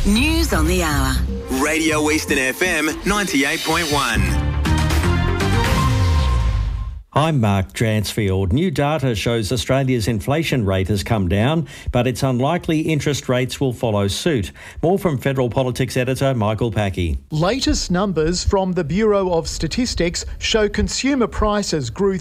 News on the hour. Radio Eastern FM 98.1. I'm Mark Dransfield. New data shows Australia's inflation rate has come down, but it's unlikely interest rates will follow suit. More from Federal Politics editor Michael Packey. Latest numbers from the Bureau of Statistics show consumer prices grew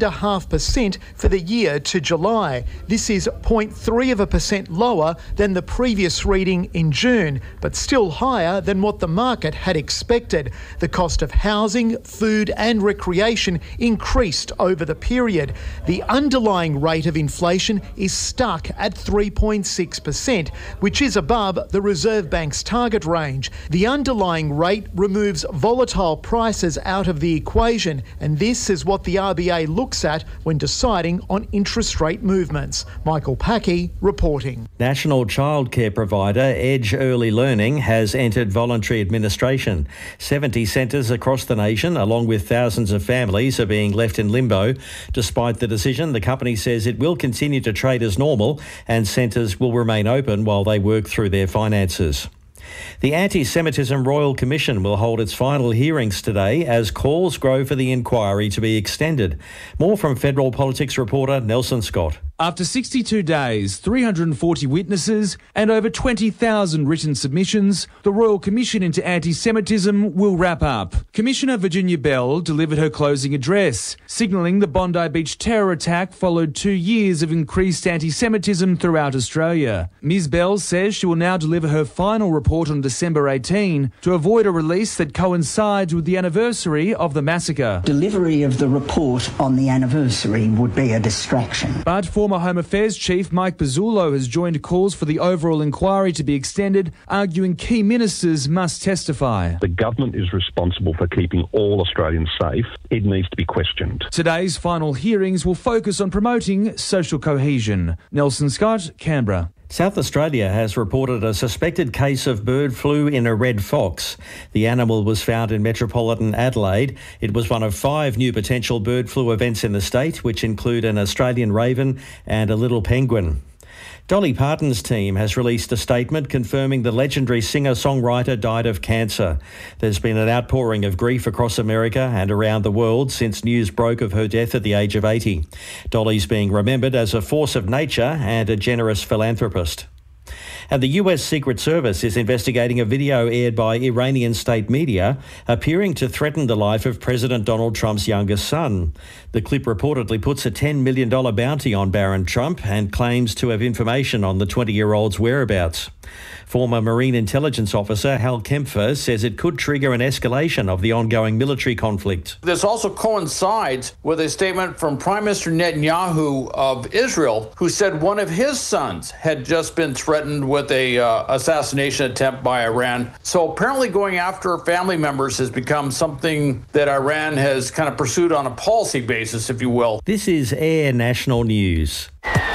3.5% for the year to July. This is 0.3% lower than the previous reading in June, but still higher than what the market had expected. The cost of housing, food and recreation increased over the period. The underlying rate of inflation is stuck at 3.6%, which is above the Reserve Bank's target range. The underlying rate removes volatile prices out of the equation, and this is what the RBA looks at when deciding on interest rate movements. Michael Packey reporting. National childcare provider Edge Early Learning has entered voluntary administration. 70 centres across the nation, along with thousands of families, are being left in limbo. Despite the decision, the company says it will continue to trade as normal and centres will remain open while they work through their finances. The Anti-Semitism Royal Commission will hold its final hearings today as calls grow for the inquiry to be extended. More from Federal Politics reporter Nelson Scott. After 62 days, 340 witnesses and over 20,000 written submissions, the Royal Commission into Anti-Semitism will wrap up. Commissioner Virginia Bell delivered her closing address, signalling the Bondi Beach terror attack followed 2 years of increased anti-Semitism throughout Australia. Ms Bell says she will now deliver her final report on December 18 to avoid a release that coincides with the anniversary of the massacre. Delivery of the report on the anniversary would be a distraction. But former Home Affairs Chief Mike Pezzullo has joined calls for the overall inquiry to be extended, arguing key ministers must testify. The government is responsible for keeping all Australians safe. It needs to be questioned. Today's final hearings will focus on promoting social cohesion. Nelson Scott, Canberra. South Australia has reported a suspected case of bird flu in a red fox. The animal was found in metropolitan Adelaide. It was one of 5 new potential bird flu events in the state, which include an Australian raven and a little penguin. Dolly Parton's team has released a statement confirming the legendary singer-songwriter died of cancer. There's been an outpouring of grief across America and around the world since news broke of her death at the age of 80. Dolly's being remembered as a force of nature and a generous philanthropist. And the US Secret Service is investigating a video aired by Iranian state media appearing to threaten the life of President Donald Trump's youngest son. The clip reportedly puts a $10 million bounty on Barron Trump and claims to have information on the 20-year-old's whereabouts. Former Marine Intelligence Officer Hal Kempfer says it could trigger an escalation of the ongoing military conflict. This also coincides with a statement from Prime Minister Netanyahu of Israel, who said one of his sons had just been threatened with a assassination attempt by Iran. So apparently going after family members has become something that Iran has kind of pursued on a policy basis, if you will. This is Air National News.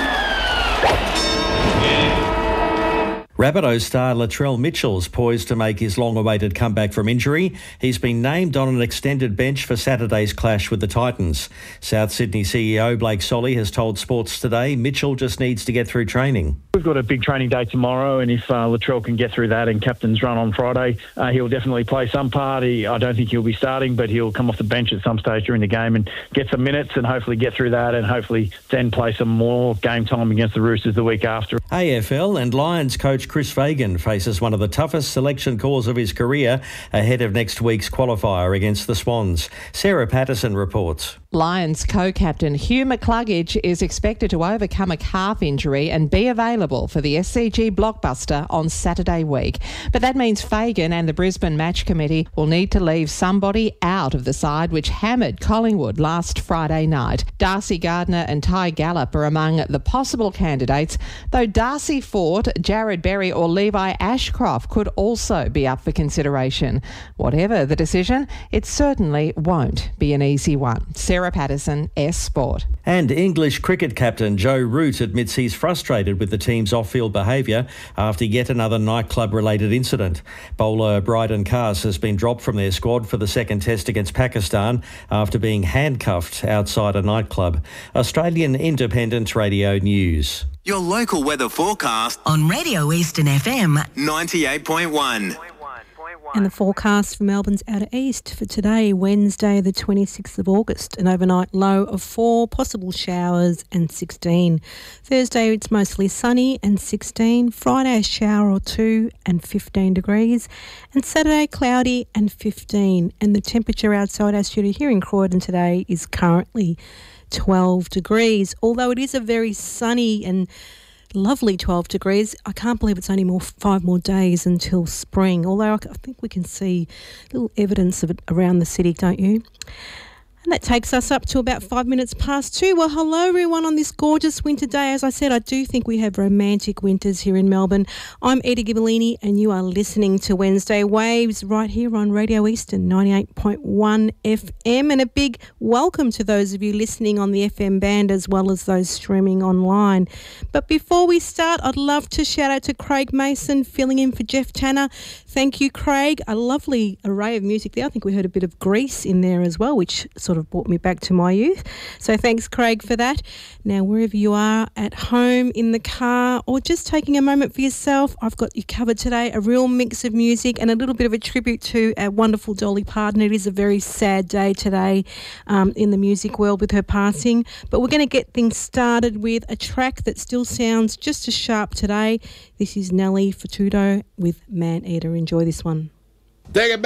Rabbitohs star Latrell Mitchell's poised to make his long-awaited comeback from injury. He's been named on an extended bench for Saturday's clash with the Titans. South Sydney CEO Blake Solly has told Sports Today Mitchell just needs to get through training. We've got a big training day tomorrow, and if Latrell can get through that and captain's run on Friday, he'll definitely play some part. I don't think he'll be starting, but he'll come off the bench at some stage during the game and get some minutes and hopefully get through that and hopefully then play some more game time against the Roosters the week after. AFL and Lions coach Chris Fagan faces one of the toughest selection calls of his career ahead of next week's qualifier against the Swans. Sarah Patterson reports. Lions co-captain Hugh McCluggage is expected to overcome a calf injury and be available for the SCG blockbuster on Saturday week. But that means Fagan and the Brisbane Match Committee will need to leave somebody out of the side which hammered Collingwood last Friday night. Darcy Gardner and Ty Gallop are among the possible candidates, though Darcy Fort, Jared Berry or Levi Ashcroft could also be up for consideration. Whatever the decision, it certainly won't be an easy one. Sarah Patterson, S Sport. And English cricket captain Joe Root admits he's frustrated with the team's off-field behaviour after yet another nightclub-related incident. Bowler Bryden Carse has been dropped from their squad for the second test against Pakistan after being handcuffed outside a nightclub. Australian Independent Radio News. Your local weather forecast on Radio Eastern FM 98.1. And the forecast for Melbourne's outer east for today, Wednesday the 26th of August, an overnight low of 4, possible showers and 16. Thursday it's mostly sunny and 16. Friday a shower or 2 and 15 degrees. And Saturday cloudy and 15. And the temperature outside our studio here in Croydon today is currently 12 degrees. Although it is a very sunny and lovely 12 degrees. I can't believe it's only 5 more days until spring, although I think we can see little evidence of it around the city, don't you? And that takes us up to about 5 minutes past 2. Well, hello everyone on this gorgeous winter day. As I said, I do think we have romantic winters here in Melbourne. I'm Edie Ghibellini and you are listening to Wednesday Waves right here on Radio Eastern 98.1 FM. And a big welcome to those of you listening on the FM band as well as those streaming online. But before we start, I'd love to shout out to Craig Mason filling in for Jeff Tanner. Thank you, Craig. A lovely array of music there. I think we heard a bit of Grease in there as well, which sort of brought me back to my youth. So thanks, Craig, for that. Now, wherever you are, at home, in the car, or just taking a moment for yourself, I've got you covered today. A real mix of music and a little bit of a tribute to our wonderful Dolly Parton. It is a very sad day today in the music world with her passing. But we're going to get things started with a track that still sounds just as sharp today. This is Nelly Furtado with Man Eater. Enjoy this one. Take it back.